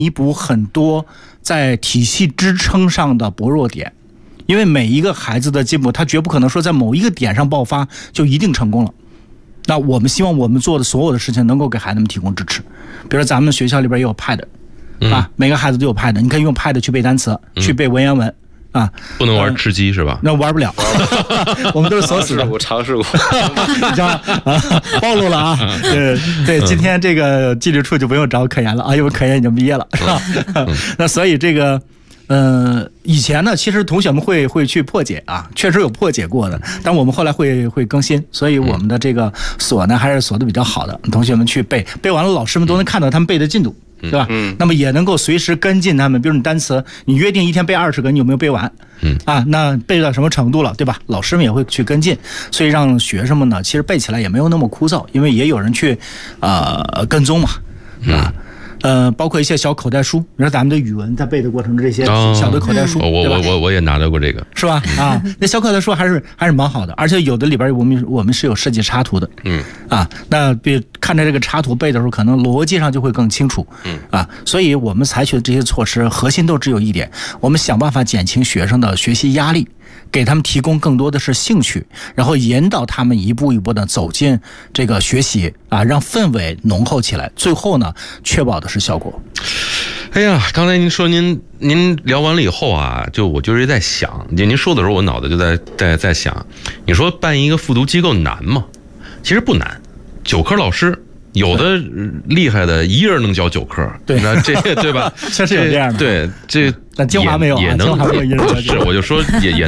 弥补很多在体系支撑上的薄弱点。因为每一个孩子的进步，他绝不可能说在某一个点上爆发就一定成功了。那我们希望我们做的所有的事情能够给孩子们提供支持。比如说咱们学校里边也有 pad 啊，每个孩子都有 pad， 你可以用 pad 去背单词，去背文言文啊。 不能玩吃鸡是吧？ 那玩不了，我们都是锁死的。 尝试过， 你知道暴露了啊！对，今天这个纪律处就不用找可言了啊，因为可言已经毕业了，是吧？那所以这个。以前呢，其实同学们会去破解啊，确实有破解过的，但我们后来会更新，所以我们的这个锁呢还是锁的比较好的，同学们去背完了，老师们都能看到他们背的进度，对吧？那么也能够随时跟进他们，比如你单词，你约定一天背20个，你有没有背完？那背到什么程度了，对吧？老师们也会去跟进，所以让学生们呢，其实背起来也没有那么枯燥，因为也有人去跟踪嘛，啊。包括一些小口袋书，你说咱们的语文在背的过程中，这些小的口袋书， 我也拿到过这个， 是吧？啊，那小口袋书还是蛮好的，而且有的里边我们是有设计插图的，那看着这个插图背的时候，可能逻辑上就会更清楚，所以我们采取的这些措施，核心都只有一点，我们想办法减轻学生的学习压力。给他们提供更多的是兴趣，然后引导他们一步一步的走进这个学习啊，让氛围浓厚起来。最后呢，确保的是效果。 哎呀，刚才您说您聊完了以后啊，我就是在想，您说的时候，我脑子就在想，你说办一个复读机构难吗？其实不难，9科老师。有的厉害的，一人能教9科， 对， 那这对吧？ 确实有这样的， 对，这但清华没有， 也能清华没有一人教9科， 是，我就说也